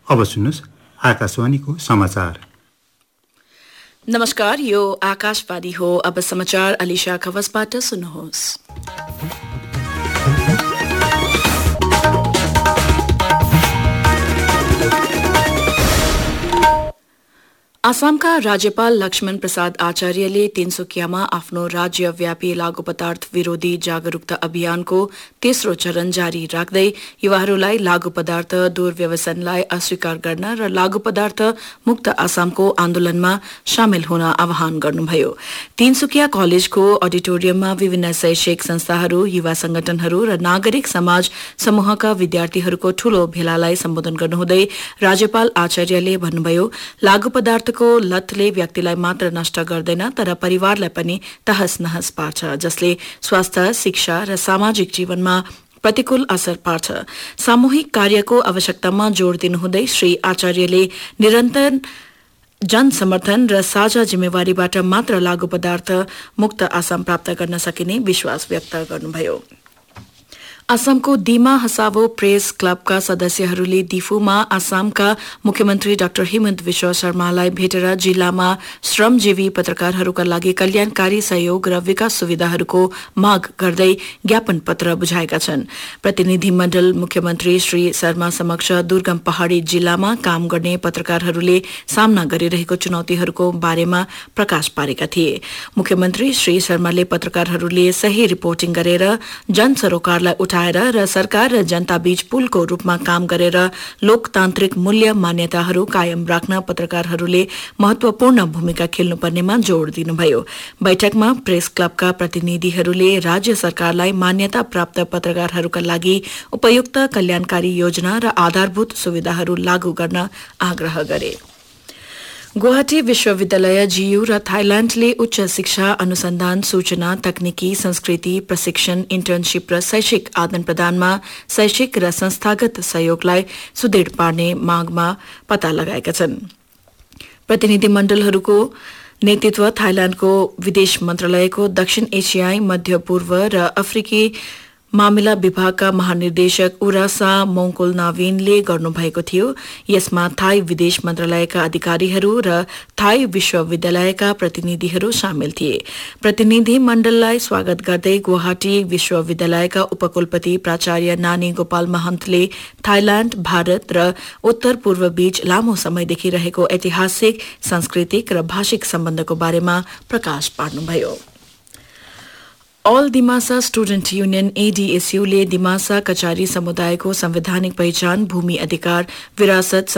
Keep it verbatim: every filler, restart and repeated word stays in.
अब सुन्नुहोस् आकाशवाणीको समाचार। नमस्कार, यो आकाशवाणी हो। अब समाचार अलिशा खवसबाट सुन्नुहोस्। आसामका राज्यपाल लक्ष्मण प्रसाद आचार्यले तिनसुकियामा आफ्नो राज्यव्यापी लागू पदार्थ विरोधी जागरूकता अभियानको तेस्रो चरण जारी राख्दै युवाहरूलाई लागू पदार्थ दुर्व्यसनलाई अस्वीकार गर्न र लागू पदार्थ मुक्त आसामको आन्दोलनमा सामेल हुन आह्वान गर्नुभयो। तिनसुकिया कलेजको अडिटोरियममा विभिन्न शैक्षिक संस्थाहरू, युवा संगठनहरू र नागरिक समाज समूहका विद्यार्थीहरूको ठूलो भेलालाई सम्बोधन गर्नुहुँदै राज्यपाल आचार्यले भन्नुभयो, लागू पदार्थ को लतले व्यक्तिलाई मात्र नष्ट गर्दैन तर परिवारलाई पनि तहस नहस पार्छ, जसले स्वास्थ्य, शिक्षा र सामाजिक जीवनमा प्रतिकूल असर पार्छ। सामूहिक कार्यको आवश्यकतामा जोड़ दिनुहुँदै श्री आचार्यले निरन्तर जनसमर्थन र साझा जिम्मेवारीबाट मात्र लागू पदार्थ मुक्त आसाम प्राप्त गर्न सकिने विश्वास व्यक्त गर्नुभयो। आसामको दिमा हसावो प्रेस क्लबका सदस्यहरूले दिफूमा आसामका मुख्यमन्त्री डाक्टर हिमन्त विश्व शर्मालाई भेटेर जिल्लामा श्रमजीवी पत्रकारहरूका लागि कल्याणकारी सहयोग र विकास सुविधाहरूको माग गर्दै ज्ञापन पत्र बुझाएका छन्। प्रतिनिधिमण्डल मुख्यमन्त्री श्री शर्मा समक्ष दुर्गम पहाड़ी जिल्लामा काम गर्ने पत्रकारहरूले सामना गरिरहेको चुनौतीहरूको बारेमा प्रकाश पारेका थिए। मुख्यमन्त्री श्री शर्माले पत्रकारहरूले सही रिपोर्टिङ गरेर जनसरोकारलाई उठा र सरकार र जनता बीच पुलको रूपमा काम गरेर लोकतान्त्रिक मूल्य मान्यताहरू कायम राख्न पत्रकारहरूले महत्वपूर्ण भूमिका खेल्नुपर्नेमा जोड़ दिनुभयो। बैठकमा प्रेस क्लबका प्रतिनिधिहरूले राज्य सरकारलाई मान्यता प्राप्त पत्रकारहरूका लागि उपयुक्त कल्याणकारी योजना र आधारभूत सुविधाहरू लागू गर्न आग्रह गरे। गुवाहाटी विश्वविद्यालय जीयू र थाइल्याण्डले उच्च शिक्षा, अनुसन्धान, सूचना, तकनिकी, संस्कृति, प्रशिक्षण, इन्टर्नशिप र शैक्षिक आदान प्रदानमा शैक्षिक र संस्थागत सहयोगलाई सुदृढ पार्ने मागमा पत्ता लगाएका छन्। प्रतिनिधिमण्डलहरूको नेतृत्व थाइल्याण्डको विदेश मन्त्रालयको दक्षिण एसियाई, मध्य पूर्व र अफ्रिकी मामिला विभागका महानिर्देशक उरासा मोङकोल नाविनले गर्नुभएको थियो। यसमा थाई विदेश मन्त्रालयका अधिकारीहरू र थाई विश्वविद्यालयका प्रतिनिधिहरू सामेल थिए। प्रतिनिधि मण्डललाई स्वागत गर्दै गुवाहाटी विश्वविद्यालयका उपकुलपति प्राचार्य नानी गोपाल महन्तले थाइल्याण्ड, भारत र उत्तर पूर्व बीच लामो समयदेखि रहेको ऐतिहासिक, सांस्कृतिक र भाषिक सम्बन्धको बारेमा प्रकाश पार्नुभयो। All Dimasa student union एडीएसयूले Dimasa Kachari समुदायको संवैधानिक पहिचान, भूमि अधिकार, विरासत